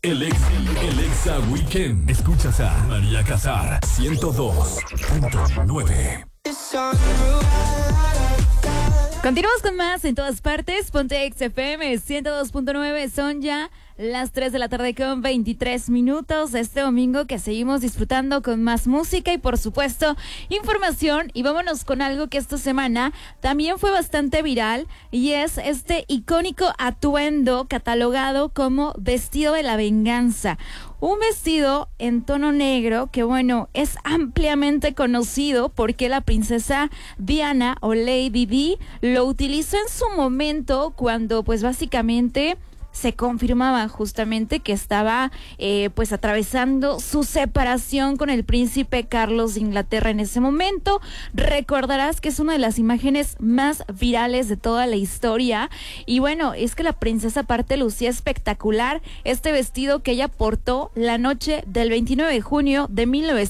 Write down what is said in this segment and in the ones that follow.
El Exa Weekend. Escuchas a María Casar, 102.9. Continuamos con más en todas partes. Ponte XFM 102.9. Son ya las 3 de la tarde con 23 minutos este domingo, que seguimos disfrutando con más música y, por supuesto, información. Y vámonos con algo que esta semana también fue bastante viral, y es este icónico atuendo catalogado como vestido de la venganza. Un vestido en tono negro que, bueno, es ampliamente conocido porque la princesa Diana, o Lady Di, lo utilizó en su momento cuando, pues, básicamente se confirmaba justamente que estaba pues atravesando su separación con el príncipe Carlos de Inglaterra en ese momento. Recordarás que es una de las imágenes más virales de toda la historia, y bueno, es que la princesa aparte lucía espectacular este vestido que ella portó la noche del 29 de junio de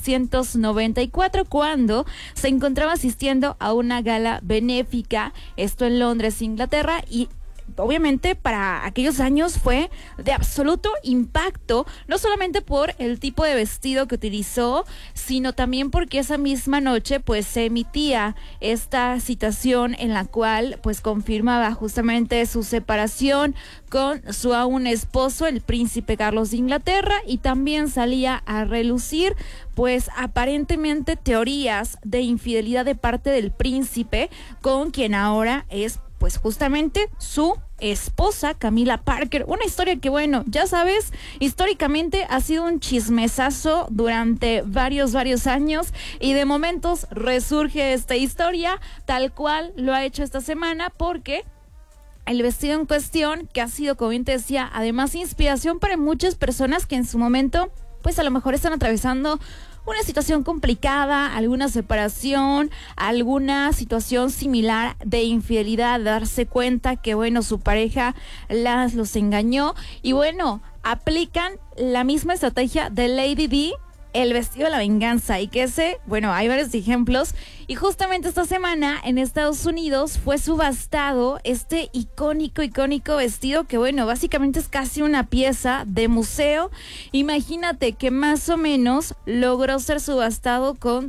1994, cuando se encontraba asistiendo a una gala benéfica, esto en Londres, Inglaterra. Y obviamente para aquellos años fue de absoluto impacto, no solamente por el tipo de vestido que utilizó, sino también porque esa misma noche pues se emitía esta citación en la cual pues confirmaba justamente su separación con su aún esposo, el príncipe Carlos de Inglaterra, y también salía a relucir pues aparentemente teorías de infidelidad de parte del príncipe con quien ahora es pues justamente su esposa, Camila Parker. Una historia que, bueno, ya sabes, históricamente ha sido un chismesazo durante varios años, y de momentos resurge esta historia tal cual lo ha hecho esta semana, porque el vestido en cuestión, que ha sido, como bien te decía, además inspiración para muchas personas que en su momento pues a lo mejor están atravesando una situación complicada, alguna separación, alguna situación similar de infidelidad, darse cuenta que, bueno, su pareja los engañó, y bueno, aplican la misma estrategia de Lady Di, el vestido de la venganza, y que ese, bueno, hay varios ejemplos. Y justamente esta semana en Estados Unidos fue subastado este icónico vestido que, bueno, básicamente es casi una pieza de museo. Imagínate que más o menos logró ser subastado con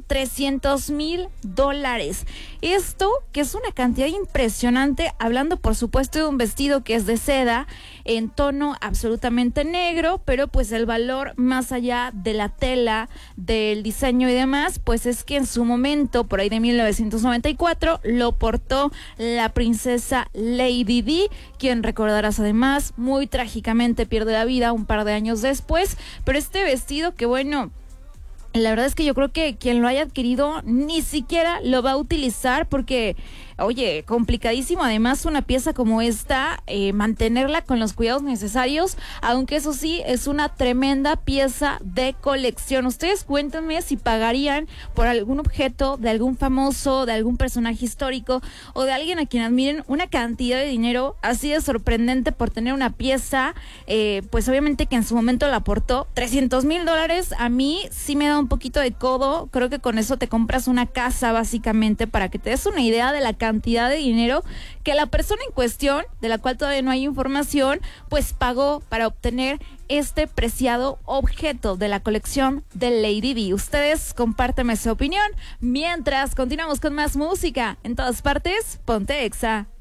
$300,000. Esto, que es una cantidad impresionante, hablando por supuesto de un vestido que es de seda en tono absolutamente negro, pero pues el valor más allá de la tela, del diseño y demás, pues es que en su momento, por ahí de 1994, lo portó la princesa Lady Di, quien, recordarás además, muy trágicamente pierde la vida un par de años después. Pero este vestido que, bueno, la verdad es que yo creo que quien lo haya adquirido ni siquiera lo va a utilizar, porque, oye, complicadísimo además una pieza como esta, mantenerla con los cuidados necesarios, aunque eso sí, es una tremenda pieza de colección. Ustedes cuéntenme si pagarían por algún objeto de algún famoso, de algún personaje histórico, o de alguien a quien admiren, una cantidad de dinero así de sorprendente por tener una pieza, pues obviamente que en su momento la aportó $300,000. A mí sí me da un poquito de codo. Creo que con eso te compras una casa, básicamente, para que te des una idea de la cantidad de dinero que la persona en cuestión, de la cual todavía no hay información, pues pagó para obtener este preciado objeto de la colección de Lady Di. Ustedes compártanme su opinión mientras continuamos con más música en todas partes. Ponte Exa.